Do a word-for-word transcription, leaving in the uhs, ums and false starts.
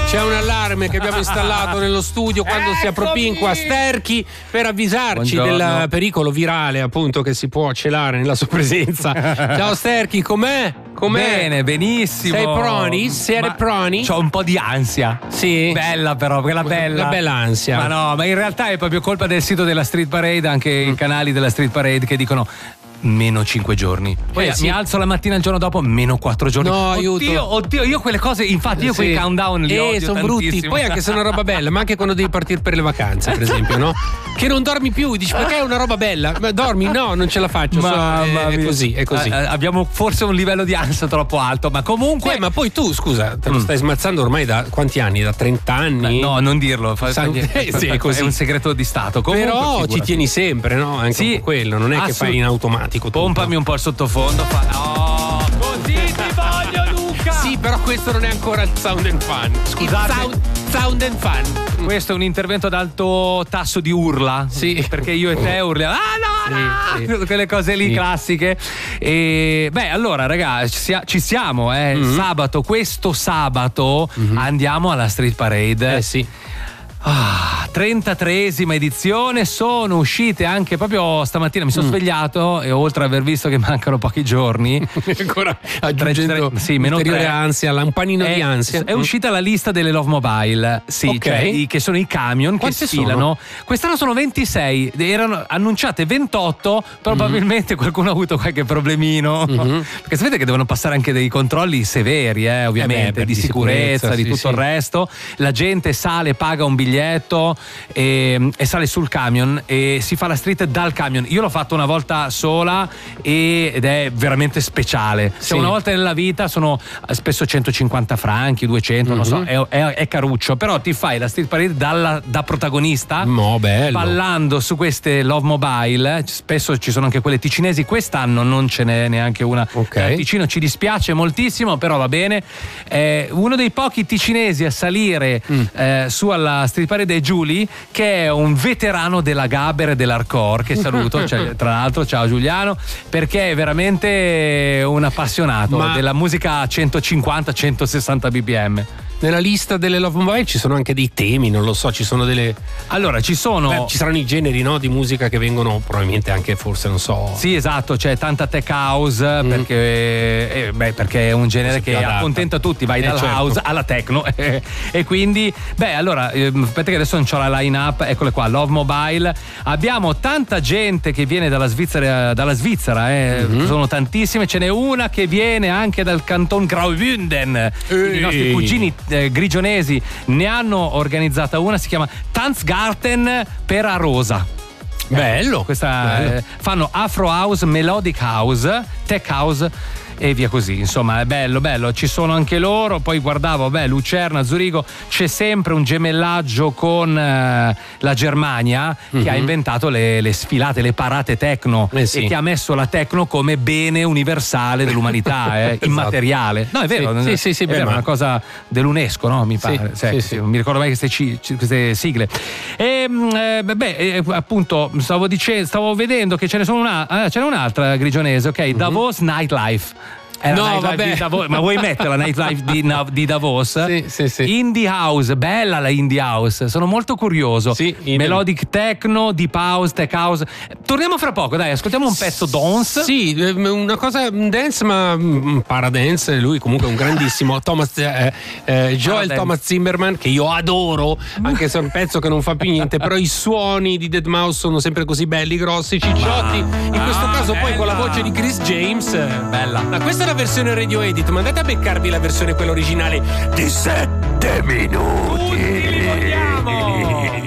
C'è un allarme che abbiamo installato nello studio quando si appropinqua Sterchi per avvisarci Buongiorno. del pericolo virale, appunto, che si può celare nella sua presenza. Ciao Sterchi, com'è? Com'è? Bene, benissimo. Sei proni? Siete proni? C'ho un po' di ansia. Sì. Bella però, quella bella. La bella ansia. Ma no, ma in realtà è proprio colpa del sito della Street Parade, anche i canali della Street Parade che dicono meno cinque giorni. Poi Eh, mi sì. alzo la mattina il giorno dopo, meno quattro giorni. No, oddio, aiuto. oddio, io quelle cose, infatti io Sì. quei countdown li eh, odio sono brutti. tantissimo. Poi anche se è una roba bella, ma anche quando devi partire per le vacanze, per esempio, no? Che non dormi più, dici perché è una roba bella? Ma dormi? No, non ce la faccio. so, Mamma è, è mia. così, è così. Eh, eh, abbiamo forse un livello di ansia troppo alto, ma comunque. Poi, ma poi tu, scusa, te lo stai smazzando ormai da quanti anni? Da trenta anni? Beh, no, non dirlo, fa, San- fa- eh, sì, è così. è un segreto di Stato. Comunque, Però figurati. ci tieni sempre, no? Anche Sì, un po' quello, non è che assolut- fai in automatico tutto. Pompami un po' il sottofondo. Fa... Oh, così ti voglio, Luca! Sì, però questo non è ancora il sound and fun. Scusate. Il sound, sound and fun. Questo è un intervento ad alto tasso di urla. Sì. Perché io e te urliamo. Ah no, Sì, no! sì. Quelle cose lì Sì. classiche. E beh, allora, ragazzi, ci sia- ci siamo, eh. Mm-hmm. Sabato, questo sabato andiamo alla Street Parade. Eh sì. Ah, trentatreesima edizione, sono uscite anche proprio stamattina, mi sono Mm. svegliato e oltre ad aver visto che mancano pochi giorni, Ancora aggiungendo tre- sì, meno ulteriore tre. ansia, un panino è, di ansia. è uscita la lista delle Love Mobile, sì, Ok. cioè, i- che sono i camion Quante che sfilano. Quest'anno sono ventisei, erano annunciate ventotto, probabilmente qualcuno ha avuto qualche problemino. Perché sapete che devono passare anche dei controlli severi, eh, ovviamente, Eh beh, per di di sicurezza, sicurezza, di sì, tutto sì. il resto. La gente sale, paga un biglietto e, e sale sul camion e si fa la street dal camion. Io l'ho fatto una volta sola e- ed è veramente speciale. Sì. Cioè, una volta nella vita sono spesso centocinquanta franchi, duecento, non so, è, è- è caruccio, però ti fai la street parade dalla- da protagonista. No, bello. Ballando su queste Love Mobile, spesso ci sono anche quelle ticinesi, quest'anno non ce n'è neanche una. Ok. Eh, Ticino ci dispiace moltissimo, però va bene. Eh, uno dei pochi ticinesi a salire Mm. eh, su alla Street Parade è Giuli, che è un veterano della Gaber e dell'hardcore, che saluto, cioè, tra l'altro ciao Giuliano, perché è veramente un appassionato Ma- della musica a centocinquanta centosessanta bpm. Nella lista delle Love Mobile ci sono anche dei temi, non lo so, ci sono delle. Allora, ci sono. Beh, ci saranno i generi, no, di musica che vengono probabilmente anche, forse, non so. Sì, esatto, c'è tanta tech house perché, eh, beh, perché è un genere Si che più adatta. accontenta tutti, vai Eh, dalla certo. house alla techno e quindi, beh, allora, ehm, aspetta che adesso non c'ho la line up, eccole qua, Love Mobile, abbiamo tanta gente che viene dalla Svizzera, dalla Svizzera eh, sono tantissime, ce n'è una che viene anche dal canton Graubünden, Ehi. i nostri cugini eh, grigionesi ne hanno organizzata una, si chiama Tanzgarten per a Rosa. Bello. Questa, Bello. eh, fanno Afro House, Melodic House, Tech House e via così, insomma è bello bello, ci sono anche loro. Poi guardavo, beh, Lucerna, Zurigo, c'è sempre un gemellaggio con eh, la Germania che ha inventato le, le sfilate, le parate techno Eh sì. e che ha messo la techno come bene universale dell'umanità, eh, Esatto. immateriale. No, è vero, Sì, sì, sì, è beh, vero, ma- una cosa dell'UNESCO, no? Mi pare. sì, Sì, sì. non mi ricordo mai queste, ci- queste sigle. E, mm, eh, beh, eh, appunto, stavo dicendo, stavo vedendo che ce ne sono una, ah, ce n'è un'altra grigionese, ok? Davos Nightlife. È la No, nightlife vabbè. di Davos, ma vuoi mettere la nightlife di, di Davos? Sì, sì, sì. Indie House, bella la Indie House, sono molto curioso. Sì, idem. Melodic Techno, Deep House, Tech House. Torniamo fra poco, dai, ascoltiamo un pezzo dance. Sì, ehm, una cosa un dance, ma un paradance. Lui comunque è un grandissimo Thomas, eh, eh, Joel Paradance. Thomas Zimmerman, che io adoro, anche se è un pezzo che non fa più niente. Però i suoni di deadmau five sono sempre così belli, grossi, cicciotti. In questo Ah, caso poi con la bella. voce di Chris James. Bella. Ma questa è la versione radio edit, ma andate a beccarvi la versione quella originale di sette minuti. Tutti li vogliamo.